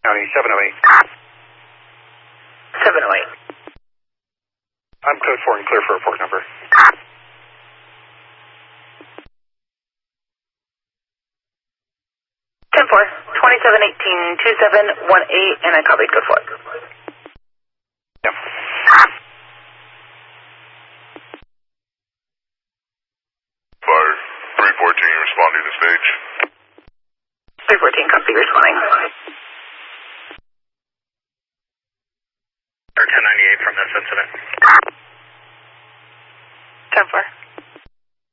County 708. 708. I'm code 4 and clear for report number. 10-4, 2718-2718, and I copied code 4. Yep. Fire 314 responding to stage. 314, copy, responding. Or 1098 from this incident. 10-4.